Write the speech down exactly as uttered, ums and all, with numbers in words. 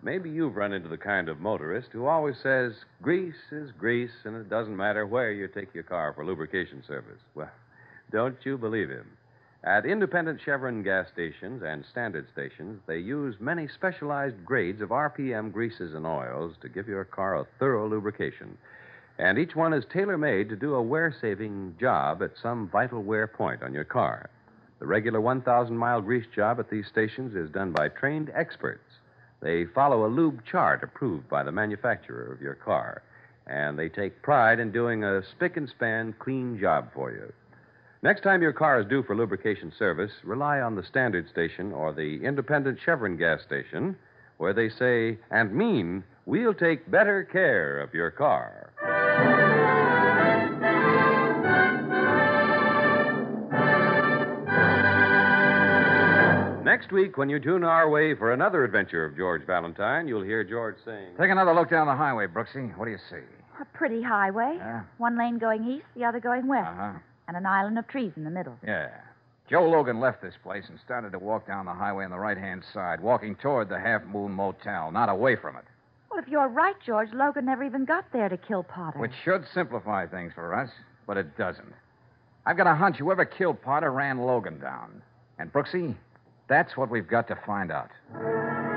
Maybe you've run into the kind of motorist who always says, grease is grease, and it doesn't matter where you take your car for lubrication service. Well, don't you believe him. At independent Chevron gas stations and standard stations, they use many specialized grades of R P M greases and oils to give your car a thorough lubrication. And each one is tailor-made to do a wear-saving job at some vital wear point on your car. The regular one thousand mile grease job at these stations is done by trained experts. They follow a lube chart approved by the manufacturer of your car, and they take pride in doing a spick-and-span clean job for you. Next time your car is due for lubrication service, rely on the standard station or the independent Chevron gas station, where they say and mean, we'll take better care of your car. Next week, when you tune our way for another adventure of George Valentine, you'll hear George saying... Take another look down the highway, Brooksy. What do you see? A pretty highway. Yeah? One lane going east, the other going west. Uh-huh. And an island of trees in the middle. Yeah. Joe Logan left this place and started to walk down the highway on the right-hand side, walking toward the Half Moon Motel, not away from it. Well, if you're right, George, Logan never even got there to kill Potter. Which should simplify things for us, but it doesn't. I've got a hunch whoever killed Potter ran Logan down. And, Brooksy, that's what we've got to find out.